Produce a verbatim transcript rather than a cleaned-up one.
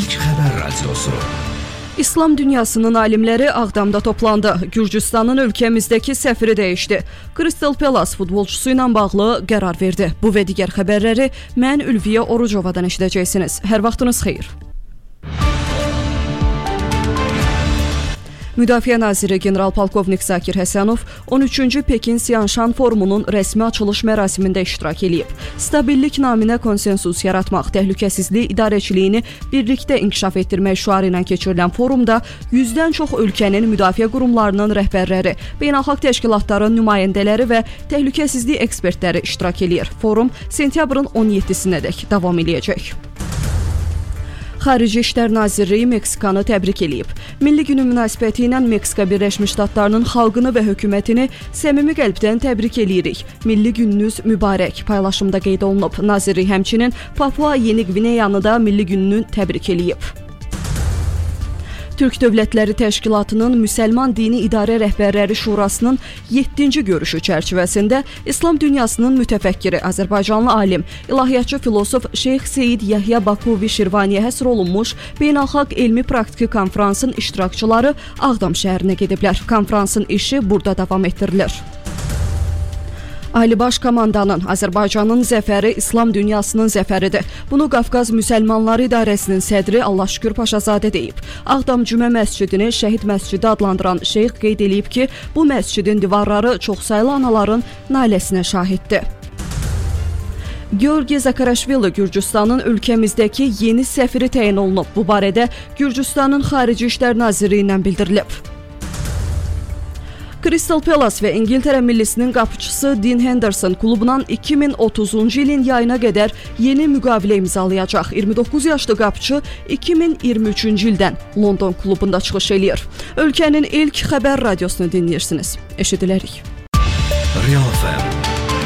İlk Xəbər Radiosu. İslam dünyasının alimləri Ağdamda toplandı. Gürcüstanın ölkəmizdəki səfiri dəyişdi. Crystal Palace futbolçusu ilə bağlı qərar verdi. Bu və digər xəbərləri mən Ülviyə Orucovadan eşidəcəksiniz. Hər vaxtınız xeyir. Müdafiə naziri general-polkovnik Zakir Həsənov on üçüncü Pekin Siyanşan forumunun rəsmi açılış mərasimində iştirak edib. Stabillik naminə konsensus yaratmaq, təhlükəsizlik idarəçiliyini birlikdə inkişaf etdirmək şüarı ilə keçirilən forumda yüzdən çox ölkənin müdafiə qurumlarının rəhbərləri, beynəlxalq təşkilatların nümayəndələri və təhlükəsizlik ekspertləri iştirak edir. Forum sentyabrın on yeddisinədək davam edəcək. Xarici İşlər Nazirliyi Meksikanı təbrik edib. Milli günü münasibəti ilə Meksika Birləşmiş Ştatlarının xalqını və hökumətini səmimi qəlbdən təbrik edirik. Milli gününüz mübarək paylaşımda qeyd olunub. Nazirlik həmçinin Papua Yeni Qvineyanı da milli gününü təbrik edib. Türk Dövlətləri Təşkilatının Müsəlman Dini İdarə Rəhbərləri Şurasının yeddinci görüşü çərçivəsində İslam dünyasının mütəfəkkiri Azərbaycanlı alim, ilahiyyatçı filosof Şeyx Seyid Yahya Bakuvi Şirvaniyə həsr olunmuş beynəlxalq elmi praktiki konfransın iştirakçıları Ağdam şəhərinə gediblər. Konfransın işi burada davam etdirilir. Ali Baş Komandanın Azərbaycanın zəfəri İslam dünyasının zəfəridir. Bunu Qafqaz Müsəlmanları İdarəsinin sədri Allahşükür Paşazadə deyib. Ağdam Cümə məscidini şəhid məscidi adlandıran şeyx qeyd edib ki, bu məscidin divarları çoxsaylı anaların naləsinə şahiddir. Georgi Zakaraşvili Gürcüstanın ölkəmizdəki yeni səfiri təyin olunub. Bu barədə Gürcüstanın Xarici İşlər Nazirliyindən bildirilib. Crystal Palace və İngiltərə millisinin qapıçısı Dean Henderson klubundan iki min otuzuncu ilin yayına qədər yeni müqavilə imzalayacaq. iyirmi doqquz yaşlı qapıçı iki min iyirmi üçüncü ildən London klubunda çıxış eləyir. Ölkənin ilk xəbər radiosunu dinləyirsiniz. Eşidilərik. Real F M